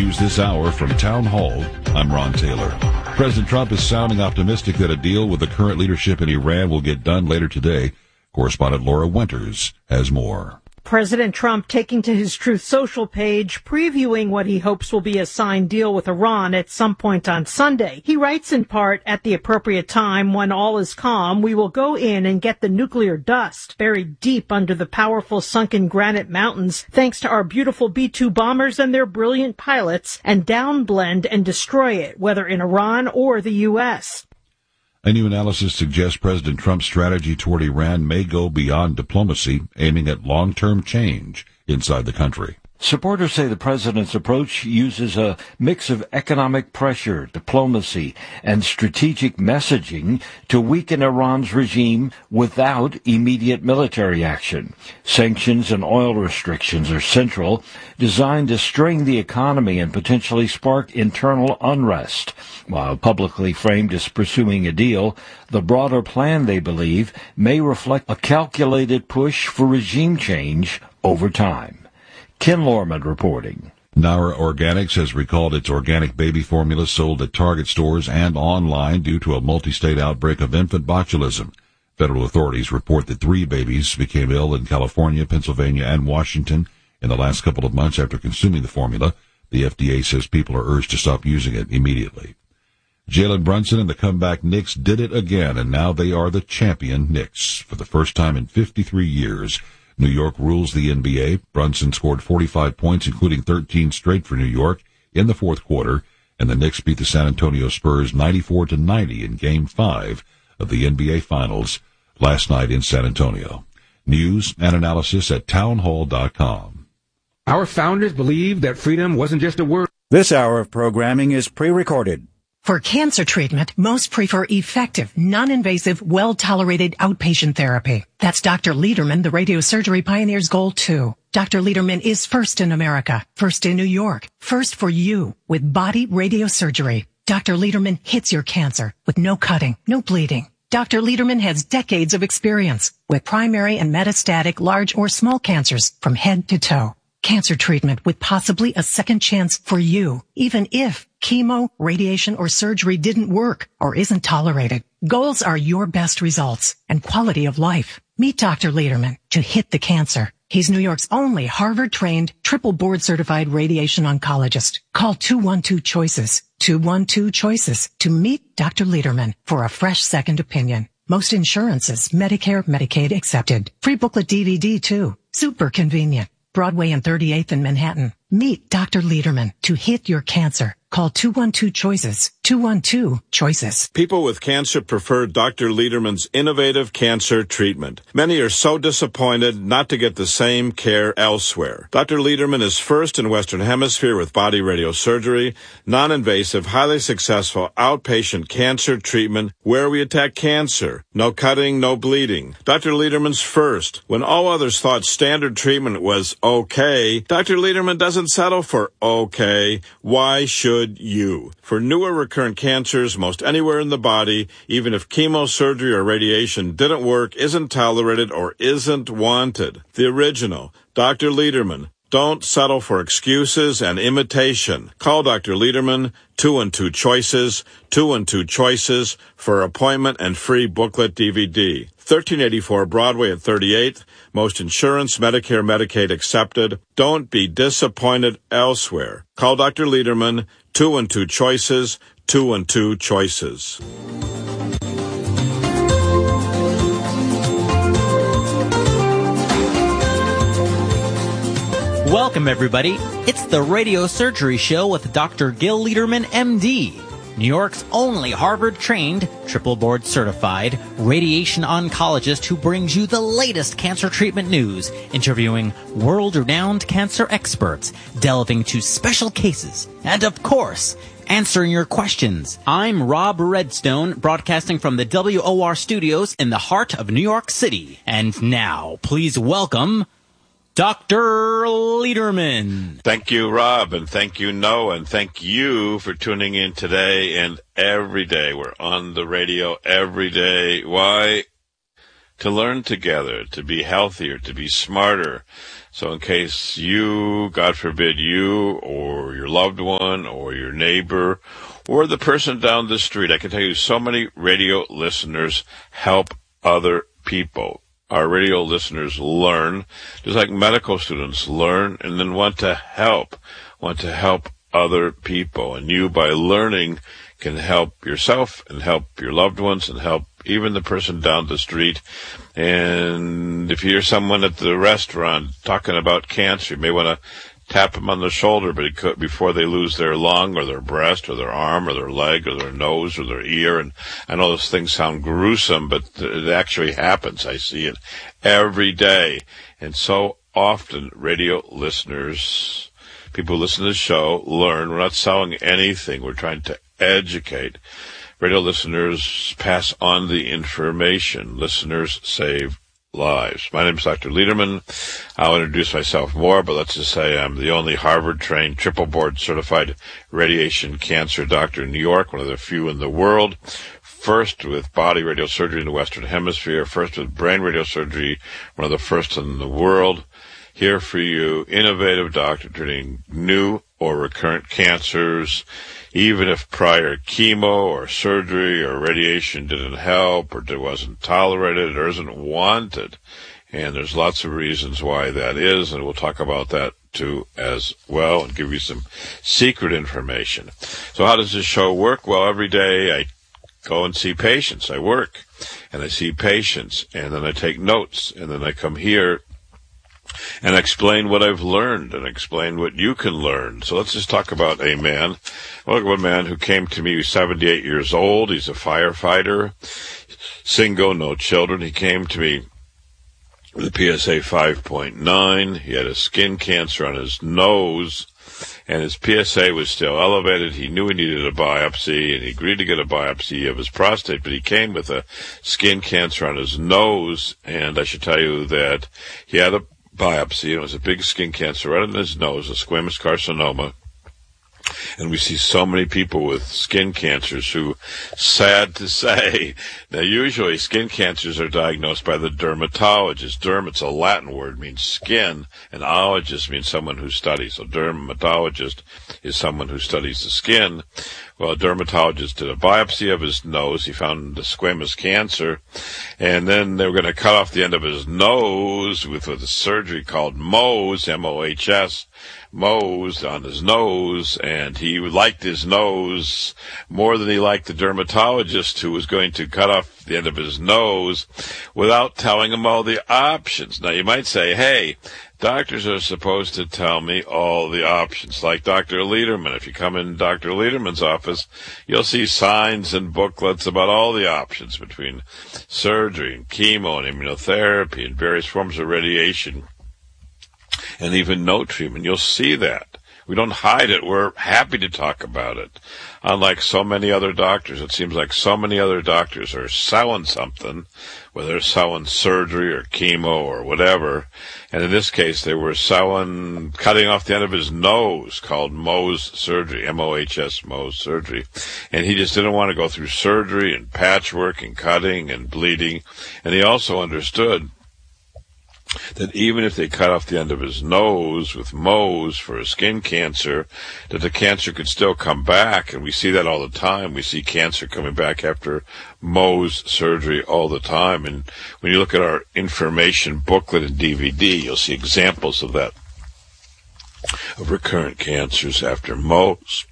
continues this hour from Town Hall. I'm Ron Taylor. President Trump is sounding optimistic that a deal with the current leadership in Iran will get done later today. Correspondent Laura Winters has more. President Trump taking to his Truth Social page, previewing what he hopes will be a signed deal with Iran at some point on Sunday. He writes in part, "At the appropriate time, when all is calm, we will go in and get the nuclear dust buried deep under the powerful sunken granite mountains, thanks to our beautiful B-2 bombers and their brilliant pilots, and downblend and destroy it, whether in Iran or the U.S." A new analysis suggests President Trump's strategy toward Iran may go beyond diplomacy, aiming at long-term change inside the country. Supporters say the president's approach uses a mix of economic pressure, diplomacy, and strategic messaging to weaken Iran's regime without immediate military action. Sanctions and oil restrictions are central, designed to strain the economy and potentially spark internal unrest. While publicly framed as pursuing a deal, the broader plan, they believe, may reflect a calculated push for regime change over time. Ken Lorman reporting. Nara Organics has recalled its organic baby formula sold at Target stores and online due to a multi-state outbreak of infant botulism. Federal authorities report that 3 babies became ill in California, Pennsylvania, and Washington in the last couple of months after consuming the formula. The FDA says people are urged to stop using it immediately. Jalen Brunson and the comeback Knicks did it again, and now they are the champion Knicks. For the first time in 53 years, New York rules the NBA. Brunson scored 45 points, including 13 straight for New York in the fourth quarter, and the Knicks beat the San Antonio Spurs 94-90 in Game 5 of the NBA Finals last night in San Antonio. News and analysis at townhall.com. Our founders believed that freedom wasn't just a word. This hour of programming is pre-recorded. For cancer treatment, most prefer effective, non-invasive, well-tolerated outpatient therapy. That's Dr. Lederman, the radiosurgery pioneer's goal, too. Dr. Lederman is first in America, first in New York, first for you with body radiosurgery. Dr. Lederman hits your cancer with no cutting, no bleeding. Dr. Lederman has decades of experience with primary and metastatic large or small cancers from head to toe. Cancer treatment with possibly a second chance for you, even if chemo, radiation, or surgery didn't work or isn't tolerated. Goals are your best results and quality of life. Meet Dr. Lederman to hit the cancer. He's New York's only Harvard-trained, triple board-certified radiation oncologist. Call 212-CHOICES, 212-CHOICES to meet Dr. Lederman for a fresh second opinion. Most insurances, Medicare, Medicaid accepted. Free booklet DVD, too. Super convenient. Broadway and 38th in Manhattan. Meet Dr. Lederman to hit your cancer. Call 212-CHOICES, 212-CHOICES. People with cancer prefer Dr. Lederman's innovative cancer treatment. Many are so disappointed not to get the same care elsewhere. Dr. Lederman is first in Western Hemisphere with body radiosurgery, non-invasive, highly successful outpatient cancer treatment where we attack cancer. No cutting, no bleeding. Dr. Lederman's first. When all others thought standard treatment was okay, Dr. Lederman doesn't settle for okay. Why should you? For newer recurrent cancers, most anywhere in the body, even if chemo, surgery, or radiation didn't work, isn't tolerated, or isn't wanted. The original, Dr. Lederman. Don't settle for excuses and imitation. Call Dr. Lederman, 212-CHOICES, 212-CHOICES for appointment and free booklet DVD. 1384 Broadway at 38th. Most insurance, Medicare, Medicaid accepted. Don't be disappointed elsewhere. Call Dr. Lederman, 212-CHOICES, 212-CHOICES. Welcome, everybody. It's the Radio Surgery Show with Dr. Gil Lederman, MD, New York's only Harvard-trained, triple board-certified radiation oncologist who brings you the latest cancer treatment news, interviewing world-renowned cancer experts, delving into special cases, and, of course, answering your questions. I'm Rob Redstone, broadcasting from the WOR studios in the heart of New York City. And now, please welcome Dr. Lederman. Thank you, Rob, and thank you, Noah, and thank you for tuning in today and every day. We're on the radio every day. Why? To learn together, to be healthier, to be smarter, So in case you, God forbid, you or your loved one or your neighbor or the person down the street, I can tell you so many radio listeners help other people. Our radio listeners learn, just like medical students learn and then want to help other people. And you, by learning, can help yourself and help your loved ones and help even the person down the street. And if you hear someone at the restaurant talking about cancer, you may want to tap them on the shoulder before they lose their lung or their breast or their arm or their leg or their nose or their ear. And I know those things sound gruesome, but it actually happens. I see it every day. And so often radio listeners, people who listen to the show, learn. We're not selling anything. We're trying to educate. Radio listeners pass on the information. Listeners save lives. My name is Dr. Lederman. I'll introduce myself more, but let's just say I'm the only Harvard-trained, triple board-certified radiation cancer doctor in New York, one of the few in the world. First with body radiosurgery in the Western Hemisphere, first with brain radiosurgery, one of the first in the world. Here for you, innovative doctor treating new or recurrent cancers, even if prior chemo or surgery or radiation didn't help or it wasn't tolerated or isn't wanted. And there's lots of reasons why that is, and we'll talk about that too as well and give you some secret information. So how does this show work? Well, every day I go and see patients. I work and I see patients, and then I take notes, and then I come here and explain what I've learned and explain what you can learn. So let's just talk about a man. Look at one man who came to me. He's 78 years old. He's a firefighter, single, no children. He came to me with a PSA 5.9. He had a skin cancer on his nose, and his PSA was still elevated. He knew he needed a biopsy, and he agreed to get a biopsy of his prostate, but he came with a skin cancer on his nose, and I should tell you that he had a biopsy. It was a big skin cancer right in his nose, a squamous carcinoma. And we see so many people with skin cancers who, sad to say, now usually skin cancers are diagnosed by the dermatologist. Derm, it's a Latin word, means skin, and ologist means someone who studies. So dermatologist is someone who studies the skin. Well, a dermatologist did a biopsy of his nose. He found the squamous cancer, and then they were going to cut off the end of his nose with a surgery called Mohs, M-O-H-S, Mohs on his nose, and he liked his nose more than he liked the dermatologist who was going to cut off the end of his nose without telling him all the options. Now, you might say, hey, doctors are supposed to tell me all the options, like Dr. Lederman. If you come in Dr. Lederman's office, you'll see signs and booklets about all the options between surgery and chemo and immunotherapy and various forms of radiation and even no treatment. You'll see that. We don't hide it. We're happy to talk about it. Unlike so many other doctors, it seems like so many other doctors are selling something, whether they're selling surgery or chemo or whatever. And in this case, they were selling cutting off the end of his nose, called Mohs surgery, M-O-H-S, Mohs surgery. And he just didn't want to go through surgery and patchwork and cutting and bleeding. And he also understood that even if they cut off the end of his nose with Mohs for a skin cancer, that the cancer could still come back. And we see that all the time. We see cancer coming back after Mohs surgery all the time. And when you look at our information booklet and DVD, you'll see examples of that, of recurrent cancers after Mohs.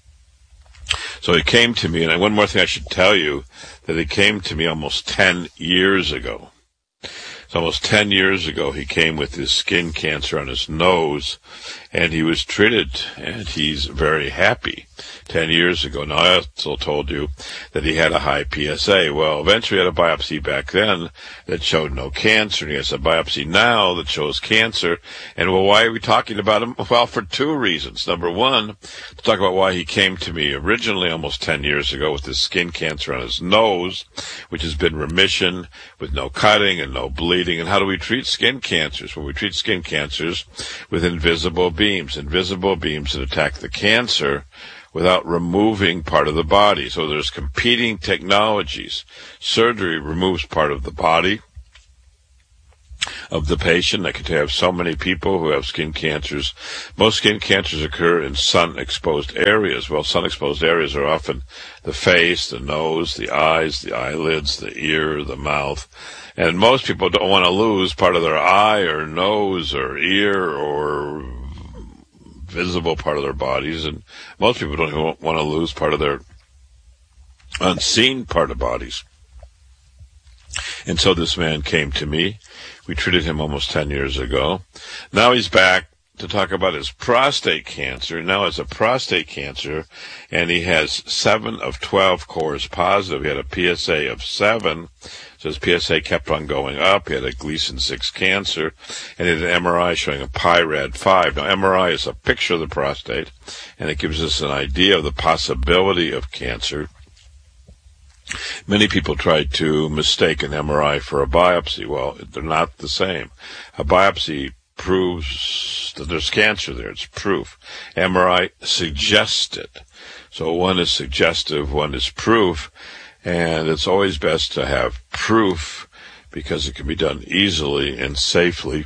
So he came to me, and one more thing I should tell you, that he came to me almost 10 years ago. So almost 10 years ago, he came with his skin cancer on his nose, and he was treated, and he's very happy. 10 years ago. Now, I also told you that he had a high PSA. Well, eventually he had a biopsy back then that showed no cancer, and he has a biopsy now that shows cancer. And, well, why are we talking about him? Well, for two reasons. Number one, to talk about why he came to me originally almost 10 years ago with this skin cancer on his nose, which has been remission with no cutting and no bleeding. And how do we treat skin cancers? Well, we treat skin cancers with invisible beams that attack the cancer without removing part of the body. So there's competing technologies. Surgery removes part of the body, of the patient. They could have so many people who have skin cancers. Most skin cancers occur in sun-exposed areas. Well, sun-exposed areas are often the face, the nose, the eyes, the eyelids, the ear, the mouth. And most people don't want to lose part of their eye or nose or ear or visible part of their bodies. And most people don't even want to lose part of their unseen part of bodies. And so this man came to me. We treated him almost 10 years ago. Now he's back to talk about his prostate cancer. Now it's a prostate cancer, and he has 7 of 12 cores positive. He had a PSA of 7, so his PSA kept on going up. He had a Gleason 6 cancer, and he had an MRI showing a PIRAD 5. Now, MRI is a picture of the prostate, and it gives us an idea of the possibility of cancer. Many people try to mistake an MRI for a biopsy. Well, they're not the same. A biopsy proves that there's cancer there. It's proof. MRI suggests it. So one is suggestive, one is proof, and it's always best to have proof because it can be done easily and safely,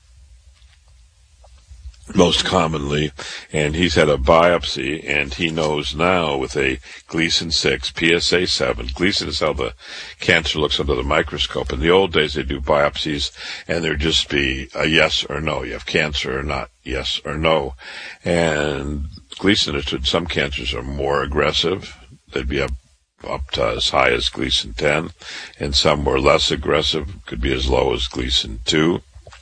most commonly. And he's had a biopsy, and he knows now with a Gleason 6, PSA 7. Gleason is how the cancer looks under the microscope. In the old days, they do biopsies, and there'd just be a yes or no. You have cancer or not, yes or no. And Gleason, some cancers are more aggressive. They'd be up to as high as Gleason 10, and some were less aggressive, could be as low as Gleason 2.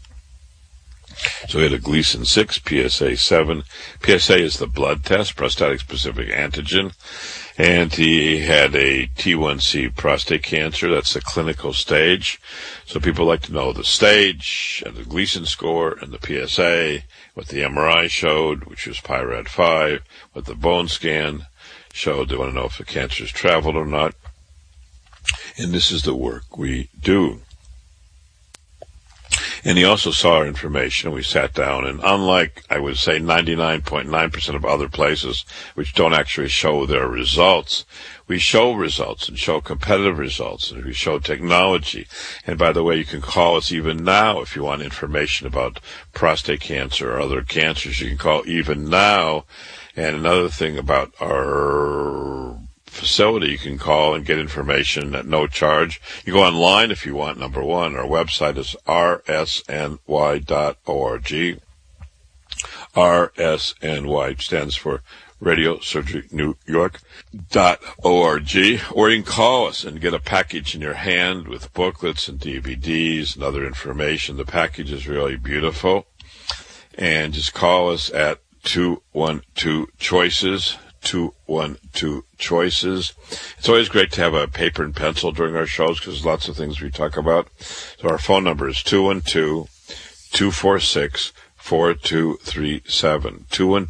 So he had a Gleason 6, PSA 7. PSA is the blood test, prostatic-specific antigen. And he had a T1C prostate cancer. That's the clinical stage. So people like to know the stage and the Gleason score and the PSA, what the MRI showed, which was PIRAD 5, what the bone scan showed. They want to know if the cancer's traveled or not. And this is the work we do. And he also saw our information. We sat down, and unlike, I would say, 99.9% of other places, which don't actually show their results, we show results and show competitive results, and we show technology. And by the way, you can call us even now if you want information about prostate cancer or other cancers. You can call even now. And another thing about our facility, you can call and get information at no charge. You go online if you want, number one. Our website is rsny.org. RSNY stands for Radio Surgery New York.org. Or you can call us and get a package in your hand with booklets and DVDs and other information. The package is really beautiful. And just call us at 212-CHOICES. 212-CHOICES. It's always great to have a paper and pencil during our shows because there's lots of things we talk about. So our phone number is 212-246-4237.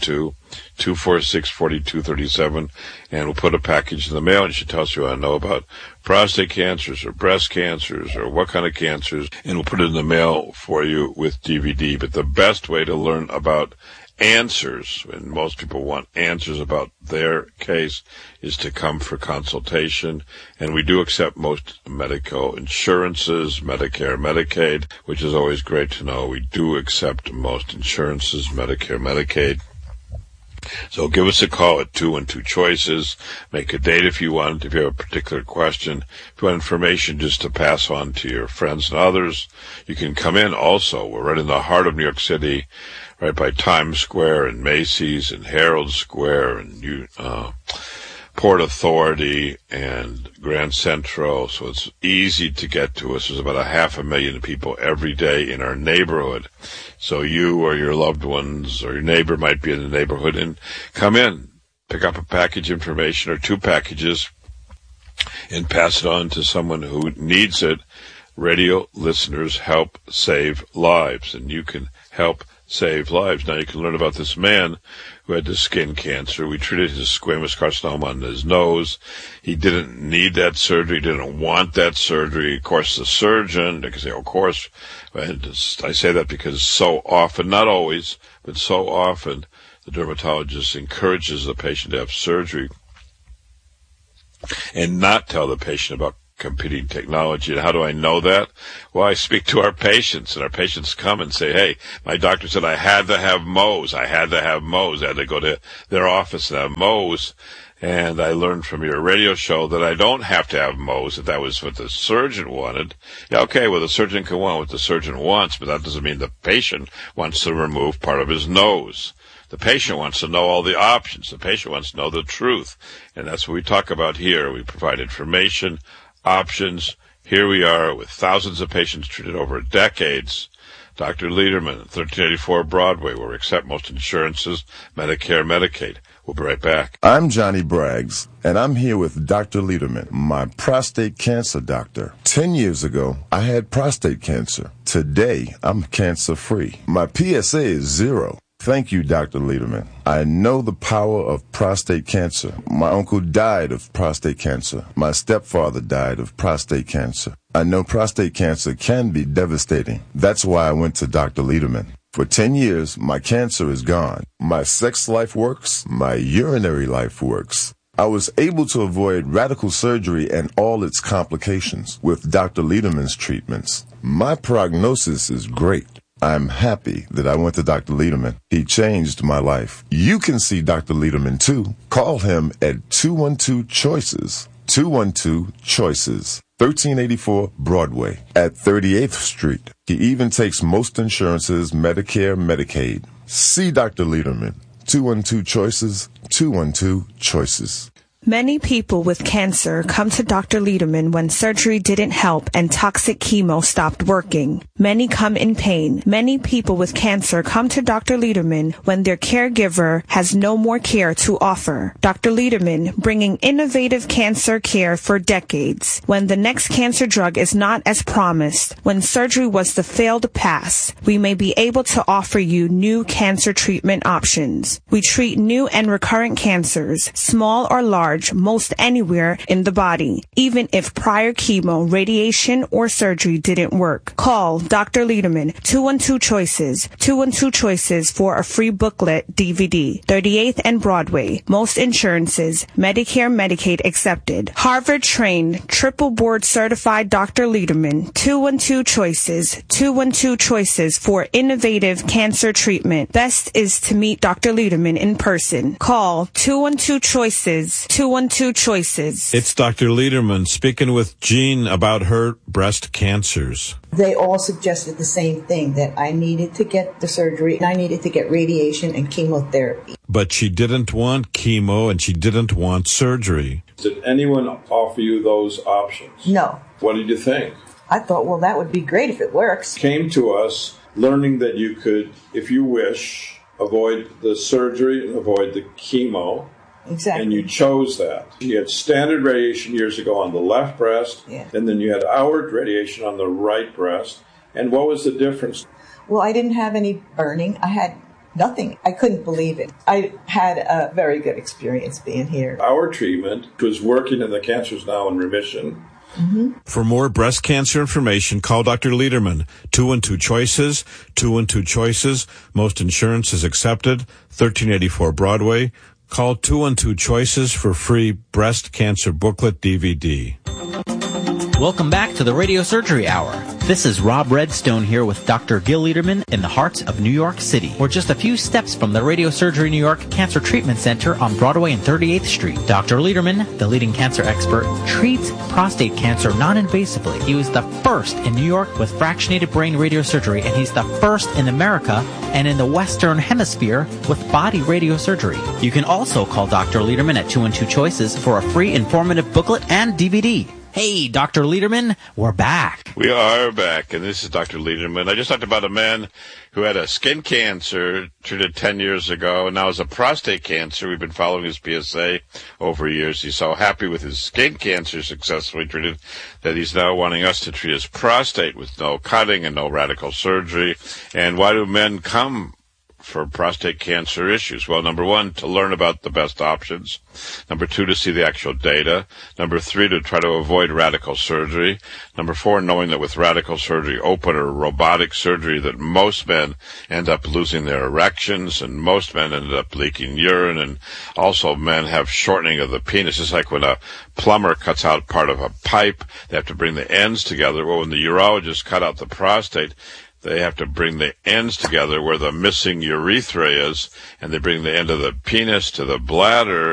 212-246-4237. And we'll put a package in the mail, and you should tell us you want to know about prostate cancers or breast cancers or what kind of cancers, and we'll put it in the mail for you with DVD. But the best way to learn about answers, and most people want answers about their case, is to come for consultation. And we do accept most medical insurances, Medicare, Medicaid, which is always great to know. We do accept most insurances, Medicare, Medicaid. So give us a call at 212-CHOICES. Make a date if you want, if you have a particular question. If you want information just to pass on to your friends and others, you can come in also. We're right in the heart of New York City, right by Times Square and Macy's and Herald Square and Port Authority and Grand Central. So it's easy to get to us. There's about 500,000 people every day in our neighborhood. So you or your loved ones or your neighbor might be in the neighborhood, and come in, pick up a package information or 2 packages and pass it on to someone who needs it. Radio listeners help save lives, and you can help save lives. Now you can learn about this man who had the skin cancer. We treated his squamous carcinoma on his nose. He didn't need that surgery, didn't want that surgery. Of course, the surgeon, they can say, of course, and I say that because so often, not always, but so often, the dermatologist encourages the patient to have surgery and not tell the patient about competing technology. And how do I know that? Well, I speak to our patients, and our patients come and say, hey, my doctor said I had to have Mohs. I had to go to their office and have Mohs. And I learned from your radio show that I don't have to have Mohs, that was what the surgeon wanted. Yeah, okay, well, the surgeon can want what the surgeon wants, but that doesn't mean the patient wants to remove part of his nose. The patient wants to know all the options. The patient wants to know the truth. And that's what we talk about here. We provide information, options. Here we are with thousands of patients treated over decades. Dr. Lederman, 1384 Broadway, where we accept most insurances, Medicare, Medicaid. We'll be right back. I'm Johnny Braggs, and I'm here with Dr. Lederman, my prostate cancer doctor. 10 years ago, I had prostate cancer. Today, I'm cancer-free. My PSA is 0. Thank you, Dr. Lederman. I know the power of prostate cancer. My uncle died of prostate cancer. My stepfather died of prostate cancer. I know prostate cancer can be devastating. That's why I went to Dr. Lederman. For 10 years, my cancer is gone. My sex life works. My urinary life works. I was able to avoid radical surgery and all its complications with Dr. Lederman's treatments. My prognosis is great. I'm happy that I went to Dr. Lederman. He changed my life. You can see Dr. Lederman too. Call him at 212-CHOICES. 212-CHOICES. 1384 Broadway at 38th Street. He even takes most insurances, Medicare, Medicaid. See Dr. Lederman. 212-CHOICES. 212-CHOICES. Many people with cancer come to Dr. Lederman when surgery didn't help and toxic chemo stopped working. Many come in pain. Many people with cancer come to Dr. Lederman when their caregiver has no more care to offer. Dr. Lederman, bringing innovative cancer care for decades. When the next cancer drug is not as promised, when surgery was the failed pass, we may be able to offer you new cancer treatment options. We treat new and recurrent cancers, small or large, most anywhere in the body, even if prior chemo, radiation, or surgery didn't work. Call Dr. Lederman, 212-CHOICES, 212-CHOICES for a free booklet DVD, 38th and Broadway. Most insurances, Medicare, Medicaid accepted. Harvard-trained, triple board certified Dr. Lederman, 212-CHOICES, 212-CHOICES for innovative cancer treatment. Best is to meet Dr. Lederman in person. Call 212-CHOICES, 212-CHOICES. It's Dr. Lederman speaking with Jean about her breast cancers. They all suggested the same thing, that I needed to get the surgery and I needed to get radiation and chemotherapy. But she didn't want chemo and she didn't want surgery. Did anyone offer you those options? No. What did you think? I thought, well, that would be great if it works. Came to us learning that you could, if you wish, avoid the surgery and avoid the chemo. Exactly. And you chose that. You had standard radiation years ago on the left breast, and then you had our radiation on the right breast. And what was the difference? Well, I didn't have any burning. I had nothing. I couldn't believe it. I had a very good experience being here. Our treatment was working and the cancer is now in remission. Mm-hmm. For more breast cancer information, call Dr. Lederman, 212-CHOICES, 212-CHOICES. Most insurance is accepted, 1384 Broadway. Call 212-CHOICES for free breast cancer booklet DVD. Welcome back to the Radio Surgery Hour. This is Rob Redstone here with Dr. Gil Lederman in the heart of New York City. We're just a few steps from the Radio Surgery New York Cancer Treatment Center on Broadway and 38th Street. Dr. Lederman, the leading cancer expert, treats prostate cancer non-invasively. He was the first in New York with fractionated brain radiosurgery, and he's the first in America and in the Western Hemisphere with body radiosurgery. You can also call Dr. Lederman at 212-CHOICES for a free informative booklet and DVD. Hey, Dr. Lederman, we're back. We are back, and this is Dr. Lederman. I just talked about a man who had a skin cancer treated 10 years ago, and now has a prostate cancer. We've been following his PSA over years. He's so happy with his skin cancer successfully treated that he's now wanting us to treat his prostate with no cutting and no radical surgery. And why do men come for prostate cancer issues? Well, number one, to learn about the best options. Number two, to see the actual data. Number three, to try to avoid radical surgery. Number four, knowing that with radical surgery, open or robotic surgery, that most men end up losing their erections, and most men end up leaking urine, and also men have shortening of the penis. It's like when a plumber cuts out part of a pipe, they have to bring the ends together. Well, when the urologist cut out the prostate, they have to bring the ends together where the missing urethra is, and they bring the end of the penis to the bladder,